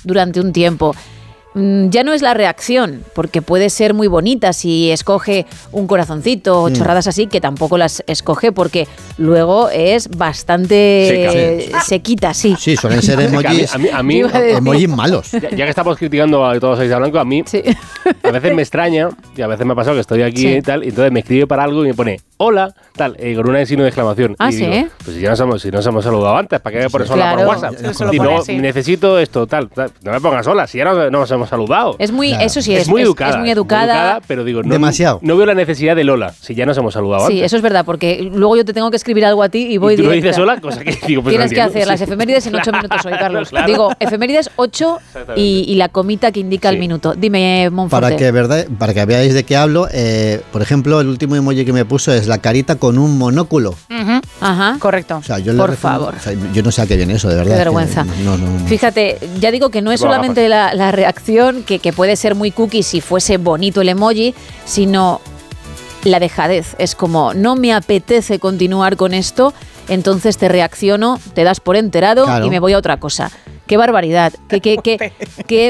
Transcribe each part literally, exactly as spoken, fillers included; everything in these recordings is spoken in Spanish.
durante un tiempo. Ya no es la reacción, porque puede ser muy bonita si escoge un corazoncito o mm. chorradas así, que tampoco las escoge porque luego es bastante Seca. sequita, sí. Sí, suelen ser emojis, a mí, a mí, a mí, emojis malos. Ya, ya que estamos criticando a todos Isa Blanco, a mí sí. a veces me extraña, y a veces me ha pasado que estoy aquí sí. y tal, y entonces me escribe para algo y me pone hola, tal, eh, con una signo de exclamación. Ah, y ¿sí? digo, pues si ya nos hemos, si nos hemos saludado antes, ¿para qué me pones sí, hola claro. por WhatsApp? Sí, y luego sí. necesito esto, tal, tal, no me pongas hola, si ya nos, nos hemos saludado. Es muy, claro. eso sí, es, es muy es, educada. Es muy educada. Muy educada, pero digo, no, demasiado. No veo la necesidad del hola, si ya nos hemos saludado sí, antes. Sí, eso es verdad, porque luego yo te tengo que escribir algo a ti y voy y tú directa. no dices hola, cosa que digo, pues Tienes no que hacer sí. las efemérides en ocho claro, minutos hoy, Carlos. Claro. Digo, efemérides ocho y, y la comita que indica sí. el minuto. Dime, Monforte. Para que, verdad, para que veáis de qué hablo, eh, por ejemplo, el último emoji que me puso es la carita con un monóculo. Uh-huh. Ajá. Correcto. O sea, yo por le favor. O sea, yo no sé a qué viene eso, de verdad. Qué vergüenza. Que, no, no, no. Fíjate, ya digo que no es solamente la, la reacción, que, que puede ser muy cookie si fuese bonito el emoji, sino la dejadez. Es como, no me apetece continuar con esto, entonces te reacciono, te das por enterado claro. y me voy a otra cosa. Qué barbaridad, qué, qué, qué, qué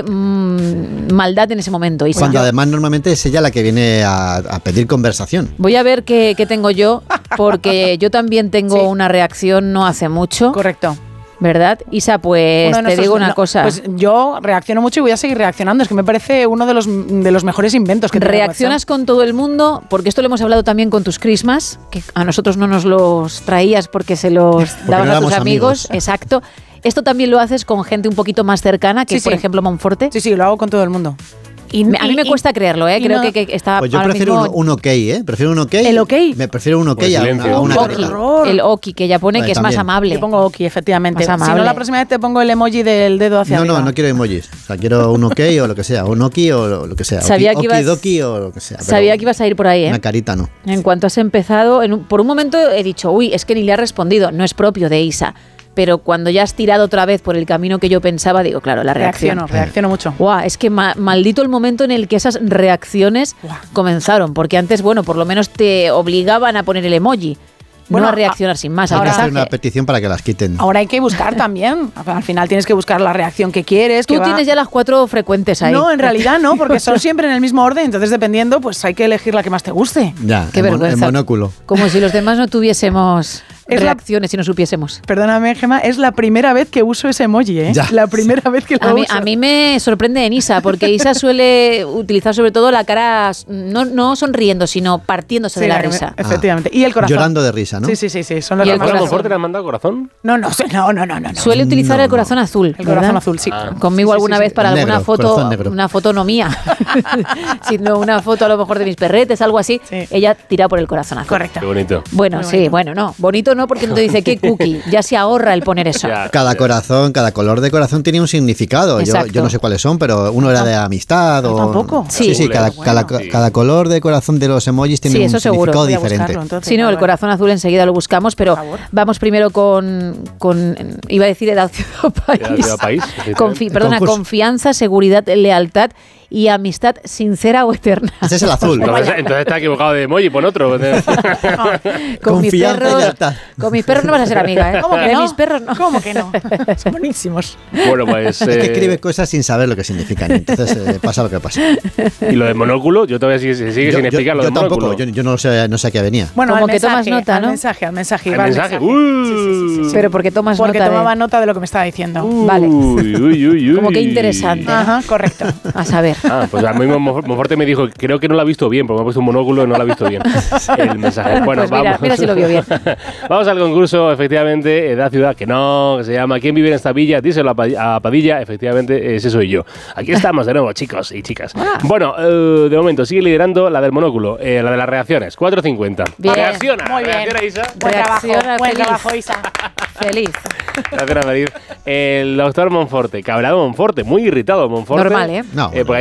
mmm, maldad en ese momento. Isa. Cuando además normalmente es ella la que viene a, a pedir conversación. Voy a ver qué, qué tengo yo, porque yo también tengo sí. una reacción no hace mucho. Correcto. ¿Verdad? Isa, pues te nuestros, digo una no, cosa. Pues yo reacciono mucho y voy a seguir reaccionando. Es que me parece uno de los, de los mejores inventos que reaccionas con todo el mundo, porque esto lo hemos hablado también con tus Christmas, que a nosotros no nos los traías porque se los porque dabas no a tus amigos. amigos. Exacto. Esto también lo haces con gente un poquito más cercana, que sí, por sí. ejemplo Monforte. Sí, sí, lo hago con todo el mundo. Y, a mí me y, cuesta creerlo, ¿eh? Creo no. que, que está. Pues yo prefiero mismo... un, un ok, ¿eh? Prefiero un ok. ¿El ok? Me prefiero un ok a, a una oki. El ok, que ya pone vale, que es también. Más amable. Yo pongo ok, efectivamente. Más amable. Si no, la próxima vez te pongo el emoji del dedo hacia no, arriba. No, no, no quiero emojis. O sea, quiero un ok o lo que sea. Un oki o lo, lo que sea. Sabía oki, que ibas, okidoki o lo que sea. Sabía que ibas a ir por ahí, ¿eh? Una carita no. En cuanto has empezado, en un, por un momento he dicho, uy, es que ni le ha respondido. No es propio de Isa. Pero cuando ya has tirado otra vez por el camino que yo pensaba, digo, claro, la reacción. Reacciono, reacciono mucho. Guau, es que ma- maldito el momento en el que esas reacciones Guau. comenzaron, porque antes, bueno, por lo menos te obligaban a poner el emoji. Bueno, no a reaccionar a, sin más. Hay al que mensaje. hacer una petición para que las quiten. Ahora hay que buscar también. Al final tienes que buscar la reacción que quieres. Tú que tienes va... ya las cuatro frecuentes ahí. No, en realidad no, porque son siempre en el mismo orden. Entonces, dependiendo, pues hay que elegir la que más te guste. Ya, qué el vergüenza. Mon- el monóculo. Como si los demás no tuviésemos es reacciones la... y no supiésemos. Perdóname, Gemma, es la primera vez que uso ese emoji, ¿eh? Ya. La primera vez que lo a mí, uso. A mí me sorprende en Isa, porque Isa suele utilizar sobre todo la cara, no, no sonriendo, sino partiéndose sí, de la, la risa. Ah, efectivamente. Y el corazón. Llorando de risa, ¿no? Sí, sí, sí. sí. Son ¿Y el corazón? ¿Monforte le has mandado corazón? No, no, no, no, no, no. Suele utilizar no, el corazón no. azul. El corazón ¿verdad? azul, sí. Ah. Conmigo sí, sí, alguna sí, vez sí. para Negro, alguna foto, corazón negro. una foto no mía, sino una foto a lo mejor de mis perretes, algo así, Sí. ella tira por el corazón azul. Correcto. Qué bonito. Bueno, Muy sí, bonito. bueno, no. Bonito no, porque no te dice qué cookie. Ya se ahorra el poner eso. Ya. Cada corazón, cada color de corazón tenía un significado. Yo, Exacto. yo no sé cuáles son, pero uno era de amistad o... tampoco. Sí, Sí. sí, cada, Bueno. cada, Sí. cada color de corazón de los emojis tiene Sí, un eso seguro. significado Voy a diferente. buscarlo, entonces. Sí, no, el Vale. corazón azul enseguida lo buscamos, pero Por favor. vamos primero con, con iba a decir edad ciudad país. Edad, ciudad, país, Confi- perdona, concurso. Confianza, seguridad, lealtad y amistad sincera o eterna. Ese es el azul. Entonces, entonces está equivocado de emoji, pon otro. Con mis Confianza y perros, lealtad. con mis perros no vas a ser amiga, ¿eh? ¿Cómo que De no? mis perros no. ¿Cómo que no? Son buenísimos. Bueno, pues... Es que eh, escribe cosas sin saber lo que significan. Entonces eh, pasa lo que pasa. y lo del monóculo, yo todavía sigue, sigue yo sin explicar lo yo del tampoco, monóculo. yo, yo no sé, no sé a qué venía. Bueno, Como al que tomas mensaje, nota, ¿no? Al mensaje, al mensaje. ¿El va al mensaje? Sí, sí, sí, sí, sí. Pero porque tomas Porque nota tomaba de... nota de lo que me estaba diciendo. Vale. Uy, uy, uy, uy. Como que interesante. Ajá, correcto. A saber. Ah, pues a mí Monforte me dijo, creo que no lo ha visto bien, porque me ha puesto un monóculo y no lo ha visto bien. El mensaje. Bueno, Pues mira, vamos. mira si lo vio bien. Vamos al concurso, efectivamente, Edad Ciudad, que no, que se llama ¿Quién vive en esta villa? Díselo a Pa- a Padilla, efectivamente, ese soy yo. Aquí estamos de nuevo, chicos y chicas. Ah. Bueno, eh, de momento sigue liderando la del monóculo, eh, la de las reacciones, cuatro cincuenta. Bien. Reacciona, Muy bien. reacciona, Isa. Buen trabajo, Reacciona buen feliz. trabajo, Isa. Feliz. Gracias, Feliz. El doctor Monforte, cabreado Monforte, muy irritado Monforte. Normal, ¿eh? No, Eh, porque ha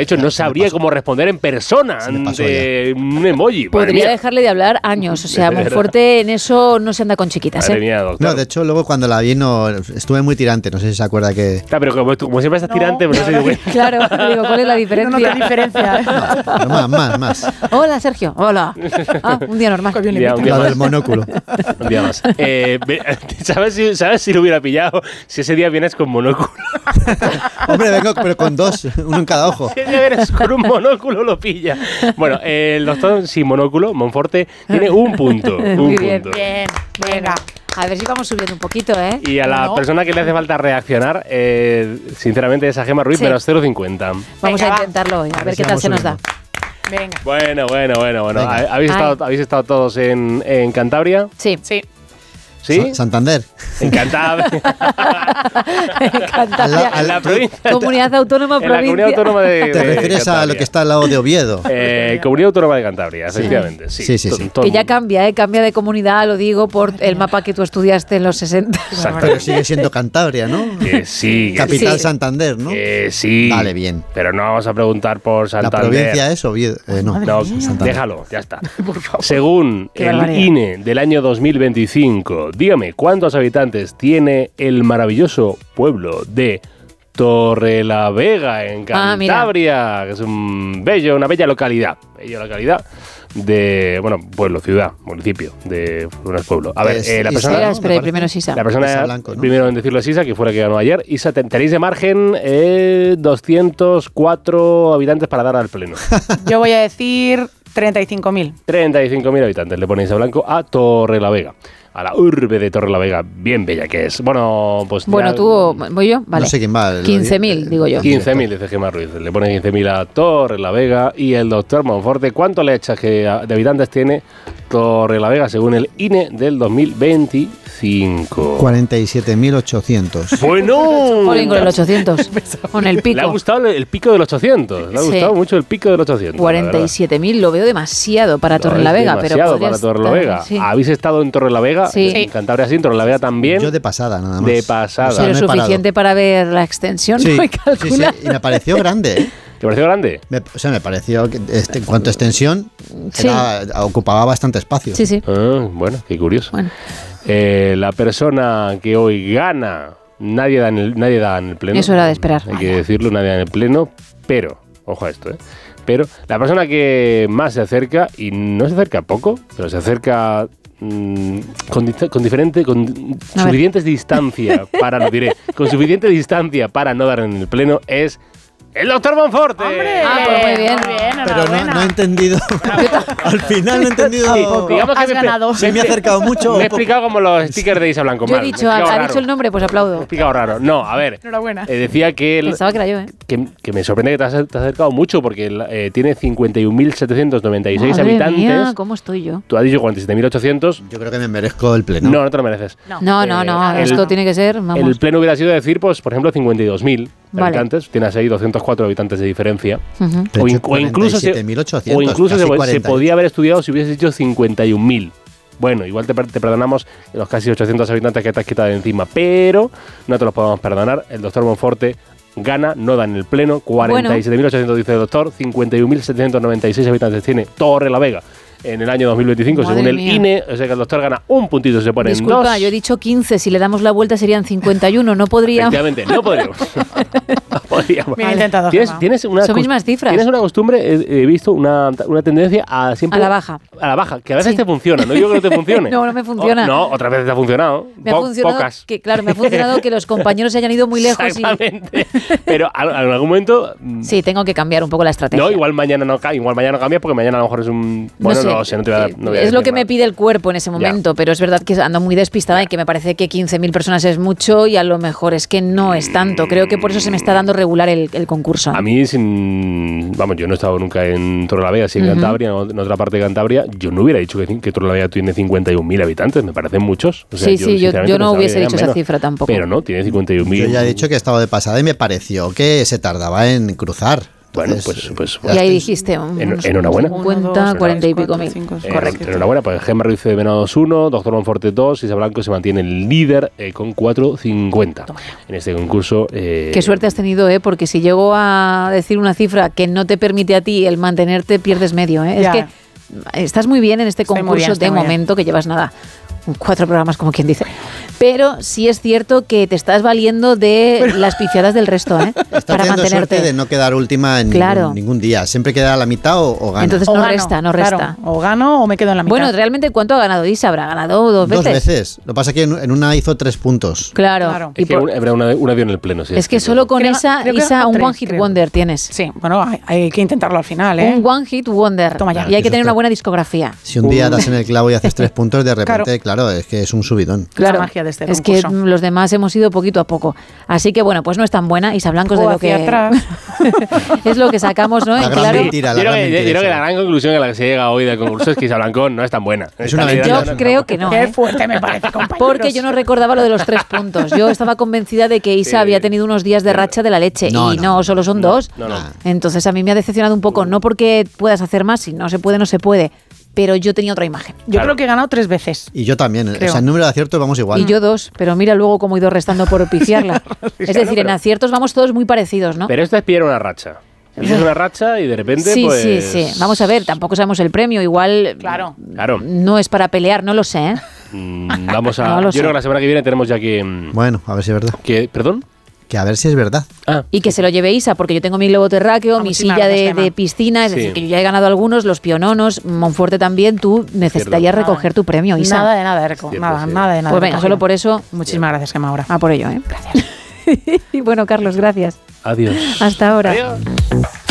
dicho, no sabría cómo responder en persona ante un emoji. Podría dejarle de hablar años. O sea, Monforte en eso no se anda con chiquitas. ¿eh? Mía, no, de hecho, luego cuando la vi no estuve muy tirante. No sé si se acuerda que... Claro, pero como, como siempre estás no, tirante, pues no sé yo. Claro, digo, ¿cuál es la diferencia? No, no, ¿qué diferencia? No, más, más, más. Hola, Sergio. Hola. Ah, un día normal. Un día, un día la del monóculo. Un día más. Eh, ¿sabes, si, ¿Sabes si lo hubiera pillado si ese día vienes con monóculo? Hombre, vengo pero con dos, uno en cada ojo. Si ese día vienes con un monóculo, lo pilla. Bueno, eh, el doctor sin monóculo, Monforte, tiene un punto. Un Muy punto. bien. Bien, venga. A ver si vamos subiendo un poquito, ¿eh? Y a la no. persona que le hace falta reaccionar, eh, sinceramente, es a Gemma Ruiz, sí. menos cero coma cincuenta. Vamos Venga, a intentarlo hoy, a, a ver, ver si qué tal se nos da. Venga. Bueno, bueno, bueno, bueno. ¿Habéis estado, ¿Habéis estado todos en, en Cantabria? Sí. Sí. ¿Sí? Santander. En Cantabria. Cantabria. En la provincia. Comunidad Autónoma en la Comunidad Autónoma de, ¿Te de refieres Cantabria. a lo que está al lado de Oviedo? Eh, Comunidad Autónoma de Cantabria, efectivamente. Sí, sí, sí. sí, sí. Que ya cambia, ¿eh? Cambia de comunidad, lo digo, por el mapa que tú estudiaste en los sesenta. Exacto. Pero sigue siendo Cantabria, ¿no? Que sí. Capital sí. Santander, ¿no? Que sí. Vale, bien. Pero no vamos a preguntar por Santander. La provincia es Oviedo. Eh, no, no déjalo, ya está. Por favor. Según el I N E del año dos mil veinticinco, dígame, ¿cuántos habitantes tiene el maravilloso pueblo de Torrelavega en Cantabria? Ah, que es un bello, una bella localidad, bella localidad de, bueno, pueblo, ciudad, municipio, de no es pueblo. A ver, es, eh, la persona... Era, espera, primero es Isa. La persona, Isa Blanco, ¿no? Primero en decirlo es Isa, que fue la que ganó ayer. Isa, tenéis de margen eh, doscientos cuatro habitantes para dar al pleno. Yo voy a decir treinta y cinco mil. treinta y cinco mil habitantes le pone Isa Blanco a Torrelavega. A la urbe de Torrelavega, bien bella que es. Bueno, pues... Bueno, ya, tú... ¿Voy yo? Vale. No sé quién va. quince mil, digo yo. quince mil, dice Gemma Ruiz. Le pone quince mil a Torrelavega. Y el doctor Monforte, ¿cuánto le echas que de habitantes tiene Torrelavega según el I N E del dos mil veinticinco? cuarenta y siete mil ochocientos. ¡Bueno! Ponen con el ochocientos. Con el pico. Le ha gustado el pico del ochocientos. Le ha gustado sí. mucho el pico del ochocientos. cuarenta y siete mil, lo veo demasiado para Torrelavega. Demasiado pero para Torrelavega. Sí. ¿Habéis estado en Torrelavega? Sí. En Cantabria sí, en Torrelavega también. Yo de pasada, nada más. De pasada. O sea, lo suficiente para ver la extensión, sí, ¿no? Y calcular. Sí, sí. Y me pareció grande, ¿eh? ¿Te pareció grande? Me, o sea, me pareció que este, en cuanto a extensión sí. era, ocupaba bastante espacio. Sí, sí. Ah, bueno, qué curioso. Bueno. Eh, la persona que hoy gana, nadie da, en el, nadie da en el pleno. Eso era de esperar. Hay que decirlo, nadie da en el pleno, pero, ojo a esto, ¿eh? Pero la persona que más se acerca, y no se acerca poco, pero se acerca... Con, con diferente con a suficientes distancia para no diré con suficiente distancia para no dar en el pleno es el doctor Monforte. ¡Hombre! Ah, pues muy bien. Muy bien, pero no, no he entendido. Al final no he entendido. Sí, digamos que has me, ganado. Si me he acercado mucho. Me he explicado como los stickers de Isa Blanco. Yo mal. he dicho, ha, ha dicho el nombre, pues aplaudo. Me he explicado raro. No, a ver. Enhorabuena. Eh, decía que él. Pensaba que era yo, ¿eh? Que, que me sorprende que te has, te has acercado mucho porque eh, tiene cincuenta y un mil setecientos noventa y seis Madre habitantes. Mía, ¿cómo estoy yo? Tú has dicho cuarenta y siete mil ochocientos. Yo creo que me merezco el pleno. No, no te lo mereces. No, no, no. no Eh, esto el, tiene que ser. Vamos. El pleno hubiera sido decir, pues, por ejemplo, cincuenta y dos mil vale. habitantes. Tienes ahí doscientos cuatro habitantes de diferencia. Uh-huh. O, in, o incluso, se, o incluso se, se podía haber estudiado si hubieses dicho cincuenta y un mil. Bueno, igual te, te perdonamos los casi ochocientos habitantes que te has quitado de encima, pero no te los podemos perdonar. El doctor Monforte gana, no da en el pleno. cuarenta y siete mil ochocientos dice el doctor, cincuenta y un mil setecientos noventa y seis habitantes tiene Torrelavega en el año dos mil veinticinco, Madre según el mía. I N E. O sea que el doctor gana un puntito, se pone Disculpa, en dos. yo he dicho quince, si le damos la vuelta serían cincuenta y uno, no podríamos. Efectivamente, no podríamos. no podríamos. Bien intentado, ¿Tienes, Gemma. tienes una Son mismas cifras. Tienes una costumbre, he, he visto una, una tendencia a siempre... A la baja. A la baja, que a veces Sí. te funciona, no digo que no te funcione. No, no me funciona. O, no, otras veces te ha funcionado. Me ha Po- funcionado Pocas. que, claro, me ha funcionado que los compañeros se hayan ido muy lejos y... Exactamente. Pero a- en algún momento... mm, Sí, tengo que cambiar un poco la estrategia. No, igual mañana no ca- igual mañana no cambias porque mañana a lo mejor es un... Bueno, no, sé, no sé, no te voy a, eh, no voy a es lo decir que me nada. pide el cuerpo en ese momento, Ya. pero es verdad que ando muy despistada Ya. y que me parece que quince mil personas es mucho y a lo mejor es que no es tanto. Creo que por eso se me está dando regular el, el concurso. A mí, sin, vamos, yo no he estado nunca en Torrelavega, sí en Ujú. Cantabria, en otra parte de Cantabria. Yo no hubiera dicho que, que Torrelavega tiene cincuenta y un mil habitantes, me parecen muchos. O sea, Sí, sí, yo- sinceramente yo no pensaba hubiese que eran dicho esa menos. cifra tampoco. Pero no, tiene cincuenta y un mil. Yo ya he dicho que he estado de pasada y me pareció que se tardaba en cruzar. Bueno, pues, pues y ahí dijiste, un, en, enhorabuena. cincuenta, cuarenta y pico mil. cinco, Eh, correcto. Enhorabuena, pues Gemma Ruiz de Venados uno, Doctor Monforte dos, Isa Blanco se mantiene el líder eh, con cuatro cincuenta en este concurso. Eh, Qué suerte has tenido, ¿eh? Porque si llego a decir una cifra que no te permite a ti el mantenerte, pierdes medio, ¿eh? Es que estás muy bien en este Estoy concurso bien, de momento, bien. Que llevas nada, cuatro programas como quien dice. Pero sí es cierto que te estás valiendo de Pero, las pifiadas del resto, ¿eh? Estás para teniendo mantenerte. Suerte de no quedar última en claro. ningún, ningún día. Siempre queda a la mitad o, o gana. Entonces o no gano, resta, no resta. Claro, o gano o me quedo en la mitad. Bueno, realmente, ¿cuánto ha ganado Isa? ¿Habrá ganado dos veces? Dos veces. Lo que pasa es que en una hizo tres puntos. Claro. claro. Es y que por, una, una, una dio en el pleno. Sí, es que solo con creo, esa, creo Isa, un tres, one hit creo. wonder tienes. Sí, bueno, hay, hay que intentarlo al final, ¿eh? Un one hit wonder. Toma ya. Y hay que tener una buena discografía. Si un día das en el clavo y haces tres puntos, de repente, claro, claro es que es un subidón. Claro, la magia de este es concurso. que los demás hemos ido poquito a poco. Así que bueno, pues no es tan buena. Isa Blanco es de o lo que atrás. es lo que sacamos, ¿no? La en gran claro. mentira, la yo creo gran que, mentira yo creo que esa. la gran conclusión a la que se llega hoy del concurso es que Isa Blanco no es tan buena. Es una Esta mentira. idea Yo no es creo tan que no. Qué ¿eh? fuerte me parece, compañeros. Porque yo no recordaba lo de los tres puntos. Yo estaba convencida de que Isa Sí. había tenido unos días de racha de la leche. No, y no. no, solo son No, dos. no, no. Entonces a mí me ha decepcionado un poco. No porque puedas hacer más, si no se puede, no se puede. Pero yo tenía otra imagen. Yo Claro. creo que he ganado tres veces. Y yo también. Creo. O sea, en número de aciertos vamos igual. Y yo dos, pero mira luego cómo he ido restando por pifiarla. Es decir, en pero- aciertos vamos todos muy parecidos, ¿no? Pero esto es pillar una racha. Es una racha y de repente, Sí, pues... sí, sí. Vamos a ver, tampoco sabemos el premio. Igual Claro. Claro. no es para pelear, no lo sé, ¿eh? Mm, vamos a... No lo yo sé. creo que la semana que viene tenemos ya que... mm, Bueno, a ver si es verdad. que ¿Perdón? Que a ver si es verdad. Ah, Y que se lo lleve Isa, porque yo tengo mi globo terráqueo, Ah, mi muchísimas silla de, gracias, Gemma. de piscina, es Sí. decir, que yo ya he ganado algunos, los piononos, Monforte también, tú necesitarías Cierto. recoger tu premio, Isa. Nada de nada, Erco. Cierto, Nada, cierto. nada de nada. Pues venga, recogido. solo por eso, Muchísimas gracias, Gemma, ahora. a por ello, ¿eh? Gracias. Y bueno, Carlos, gracias. adiós. Hasta ahora. Adiós.